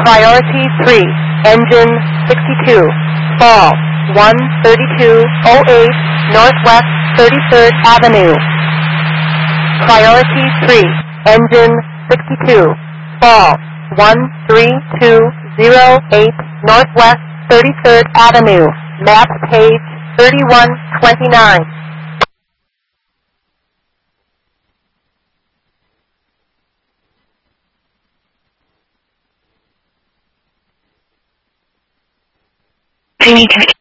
Priority 3, engine 62, fall 13208 Northwest 33rd Avenue. Priority 3, engine 62, fall 13208 Northwest 33rd Avenue, map page 3129. I need to